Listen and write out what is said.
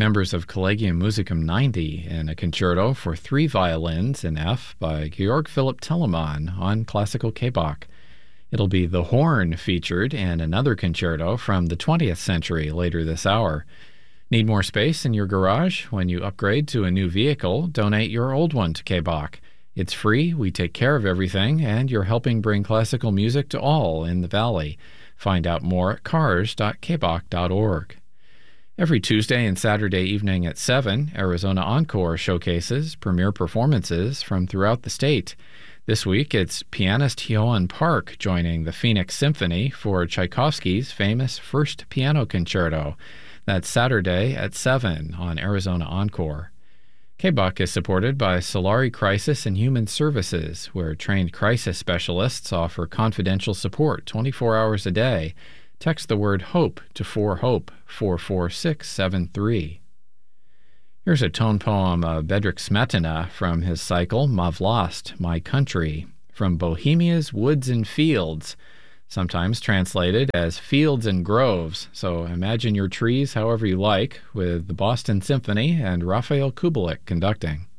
Members of Collegium Musicum 90 in a concerto for 3 violins in F by Georg Philipp Telemann on classical K-Bach. It'll be the horn featured in another concerto from the 20th century later this hour. Need more space in your garage? When you upgrade to a new vehicle, donate your old one to K-Bach. It's free, we take care of everything, and you're helping bring classical music to all in the Valley. Find out more at cars.kbach.org. Every Tuesday and Saturday evening at 7, Arizona Encore showcases premiere performances from throughout the state. This week, it's pianist Hyoan Park joining the Phoenix Symphony for Tchaikovsky's famous First Piano Concerto. That's Saturday at 7 on Arizona Encore. K-Bach is supported by Solari Crisis and Human Services, where trained crisis specialists offer confidential support 24 hours a day. Text the word HOPE to 4HOPE 44673. Here's a tone poem of Bedřich Smetana from his cycle Ma Vlast, My Country, from Bohemia's Woods and Fields, sometimes translated as Fields and Groves. So imagine your trees however you like, with the Boston Symphony and Raphael Kubelik conducting.